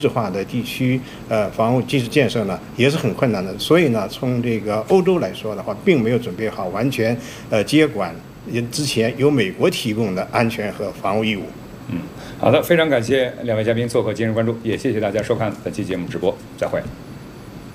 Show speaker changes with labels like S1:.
S1: 制化的地区，防务基础建设呢也是很困难的。所以呢，从这个欧洲来说的话，并没有准备好完全接管之前由美国提供的安全和防务义务。
S2: 好的，非常感谢两位嘉宾做客今日关注，也谢谢大家收看本期节目直播，再会。